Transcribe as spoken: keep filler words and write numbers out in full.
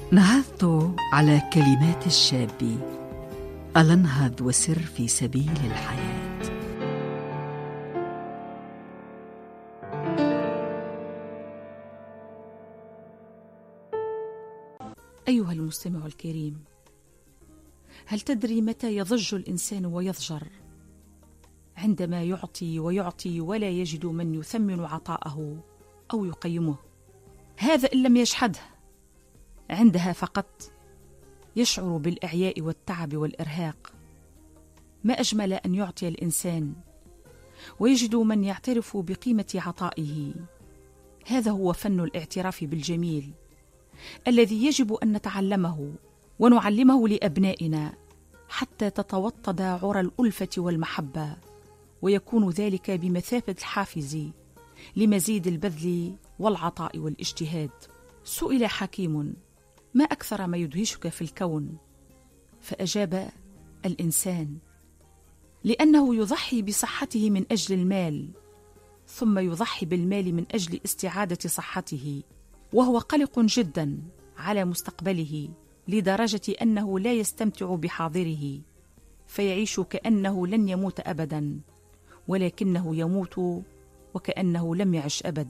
نهضت على كلمات الشاب، ألا انهض وسر في سبيل الحياة. أيها المستمع الكريم، هل تدري متى يضج الإنسان ويضجر؟ عندما يعطي ويعطي ولا يجد من يثمن عطاءه أو يقيمه. هذا إن لم يجحده، عندها فقط يشعر بالإعياء والتعب والإرهاق. ما أجمل أن يعطي الإنسان ويجد من يعترف بقيمة عطائه. هذا هو فن الاعتراف بالجميل الذي يجب أن نتعلمه ونعلمه لأبنائنا حتى تتوطد عرى الألفة والمحبة، ويكون ذلك بمثابة الحافز لمزيد البذل والعطاء والاجتهاد. سئل حكيم: ما أكثر ما يدهشك في الكون؟ فأجاب: الإنسان، لأنه يضحي بصحته من أجل المال، ثم يضحي بالمال من أجل استعادة صحته، وهو قلق جدا على مستقبله لدرجة أنه لا يستمتع بحاضره، فيعيش كأنه لن يموت أبدا، ولكنه يموت وكأنه لم يعش أبدا.